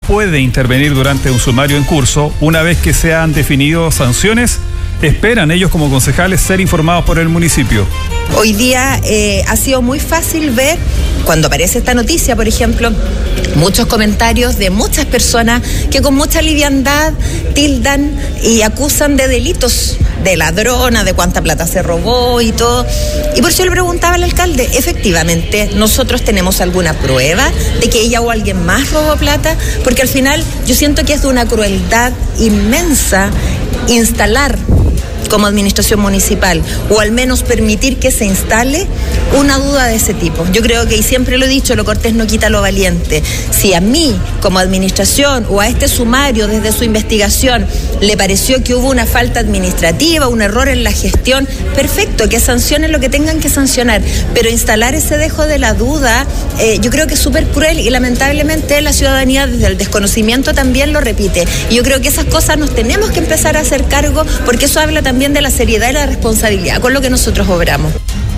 puede intervenir durante un sumario en curso. Una vez que se han definido sanciones, esperan ellos como concejales ser informados por el municipio. Hoy día ha sido muy fácil ver, cuando aparece esta noticia, por ejemplo, muchos comentarios de muchas personas que con mucha liviandad tildan y acusan de delitos, de ladrona, de cuánta plata se robó y todo. Y por eso le preguntaba al alcalde, efectivamente, ¿nosotros tenemos alguna prueba de que ella o alguien más robó plata? Porque al final yo siento que es de una crueldad inmensa instalar como administración municipal, o al menos permitir que se instale una duda de ese tipo. Yo creo que, y siempre lo he dicho, lo cortés no quita lo valiente. Si a mí, como administración, o a este sumario desde su investigación, le pareció que hubo una falta administrativa, un error en la gestión, perfecto, que sancionen lo que tengan que sancionar, pero instalar ese dejo de la duda, yo creo que es súper cruel, y lamentablemente la ciudadanía desde el desconocimiento también lo repite. Y yo creo que esas cosas nos tenemos que empezar a hacer cargo, porque eso habla también de la seriedad y la responsabilidad con lo que nosotros obramos.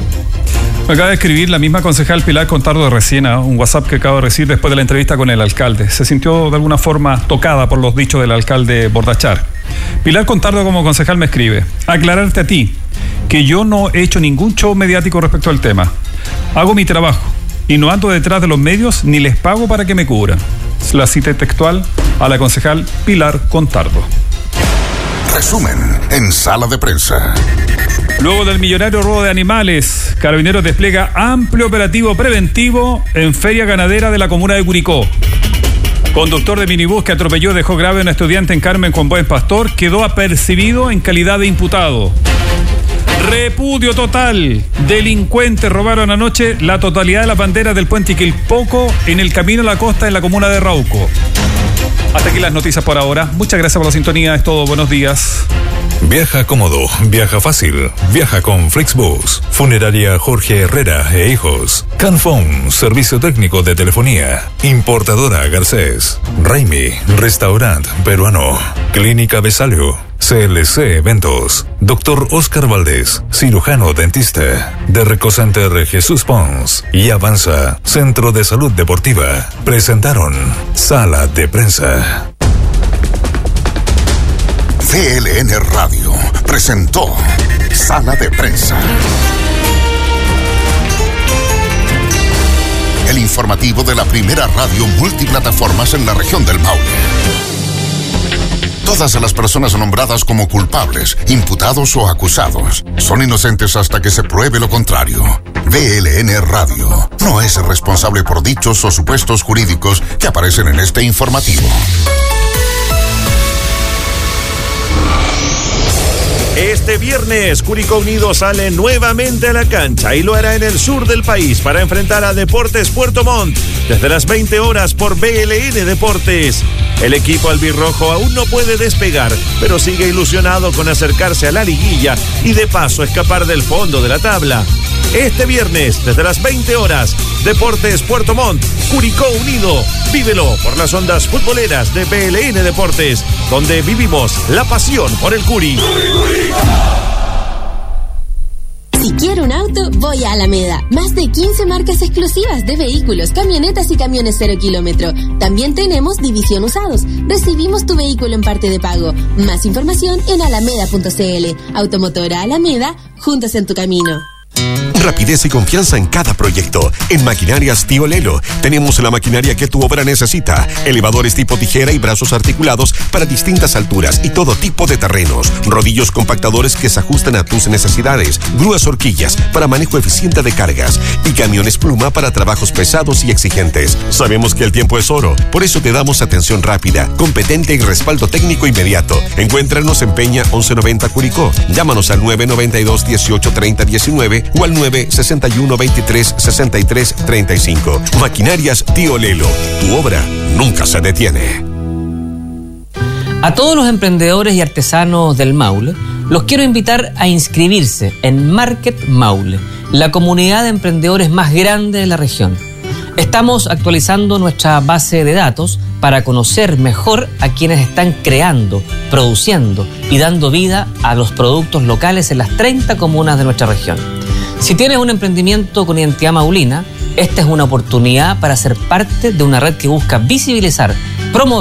Me acaba de escribir la misma concejal Pilar Contardo de recién, un WhatsApp que acabo de recibir después de la entrevista con el alcalde. Se sintió de alguna forma tocada por los dichos del alcalde Bordachar. Pilar Contardo como concejal me escribe: aclararte a ti que yo no he hecho ningún show mediático respecto al tema. Hago mi trabajo y no ando detrás de los medios ni les pago para que me cubran. La cita textual a la concejal Pilar Contardo. Resumen en Sala de Prensa. Luego del millonario robo de animales, Carabineros despliega amplio operativo preventivo en feria ganadera de la comuna de Curicó. Conductor de minibús que atropelló y dejó grave a un estudiante en Carmen con Buen Pastor quedó apercibido en calidad de imputado. Repudio total. Delincuentes robaron anoche la totalidad de las banderas del puente Iquilpoco en el camino a la costa en la comuna de Rauco. Hasta aquí las noticias por ahora. Muchas gracias por la sintonía. Es todo. Buenos días. Viaja cómodo, viaja fácil, viaja con Flixbus. Funeraria Jorge Herrera e Hijos. Canfón, servicio técnico de telefonía. Importadora Garcés. Raimi, restaurante peruano. Clínica Besalio. CLC Eventos. Doctor Oscar Valdés, cirujano dentista. De Recocenter Jesús Pons y Avanza, Centro de Salud Deportiva. Presentaron Sala de Prensa. CLN Radio presentó Sala de Prensa. El informativo de la primera radio multiplataformas en la región del Maule. Todas las personas nombradas como culpables, imputados o acusados son inocentes hasta que se pruebe lo contrario. DLN Radio no es responsable por dichos o supuestos jurídicos que aparecen en este informativo. Este viernes, Curicó Unido sale nuevamente a la cancha y lo hará en el sur del país para enfrentar a Deportes Puerto Montt desde las 20 horas por BLN Deportes. El equipo albirrojo aún no puede despegar, pero sigue ilusionado con acercarse a la liguilla y de paso escapar del fondo de la tabla. Este viernes, desde las 20 horas, Deportes Puerto Montt, Curicó Unido. Vívelo por las ondas futboleras de BLN Deportes, donde vivimos la pasión por el Curi. Si quiero un auto, voy a Alameda. Más de 15 marcas exclusivas de vehículos, camionetas y camiones 0 kilómetro. También tenemos división usados. Recibimos tu vehículo en parte de pago. Más información en alameda.cl. Automotora Alameda, juntos en tu camino. Rapidez y confianza en cada proyecto. En Maquinarias Tío Lelo tenemos la maquinaria que tu obra necesita. Elevadores tipo tijera y brazos articulados para distintas alturas y todo tipo de terrenos. Rodillos compactadores que se ajustan a tus necesidades. Grúas horquillas para manejo eficiente de cargas. Y camiones pluma para trabajos pesados y exigentes. Sabemos que el tiempo es oro, por eso te damos atención rápida, competente y respaldo técnico inmediato. Encuéntranos en Peña 1190 Curicó. Llámanos al 992 18 30 19 o al 961 23 63 35. Maquinarias Tío Lelo. Tu obra nunca se detiene. A todos los emprendedores y artesanos del Maule, los quiero invitar a inscribirse en Market Maule, la comunidad de emprendedores más grande de la región. Estamos actualizando nuestra base de datos para conocer mejor a quienes están creando, produciendo y dando vida a los productos locales en las 30 comunas de nuestra región. Si tienes un emprendimiento con identidad maulina, esta es una oportunidad para ser parte de una red que busca visibilizar, promover